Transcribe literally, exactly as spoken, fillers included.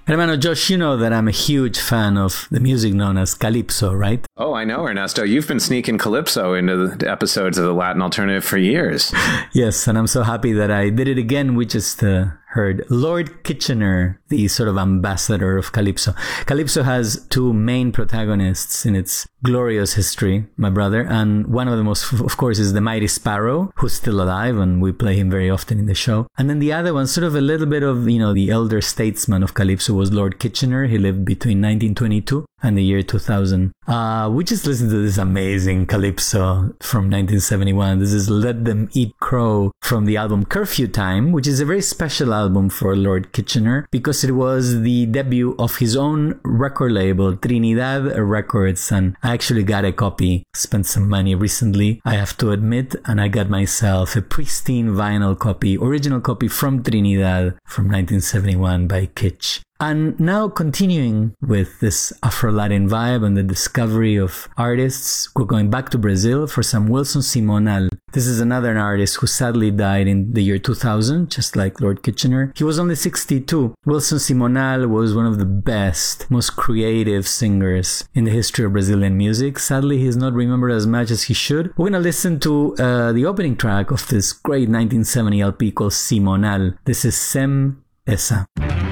Hermano Josh, you know that I'm a huge fan of the music known as Calypso, right? Oh, I know, Ernesto. You've been sneaking Calypso into the episodes of the Latin Alternative for years. Yes, and I'm so happy that I did it again. We just uh, heard Lord Kitchener, the sort of ambassador of Calypso. Calypso has two main protagonists in its glorious history, my brother, and one of the most, of course, is the Mighty Sparrow, who's still alive, and we play him very often in the show. And then the other one, sort of a little bit of, you know, the elder statesman of Calypso was Lord Kitchener. He lived between nineteen twenty-two and the year two thousand. Uh, we just listened to this amazing Calypso from nineteen seventy-one. This is Let Them Eat Crow from the album Curfew Time, which is a very special album for Lord Kitchener because it was the debut of his own record label, Trinidad Records, and I actually got a copy, spent some money recently, I have to admit, and I got myself a pristine vinyl copy, original copy from Trinidad from nineteen seventy-one by Kitsch. And now continuing with this Afro-Latin vibe and the discovery of artists, we're going back to Brazil for some Wilson Simonal. This is another artist who sadly died in the year two thousand, just like Lord Kitchener. He was only sixty-two. Wilson Simonal was one of the best, most creative singers in the history of Brazilian music. Sadly, he's not remembered as much as he should. We're going to listen to uh, the opening track of this great nineteen seventy L P called Simonal. This is Sem Essa.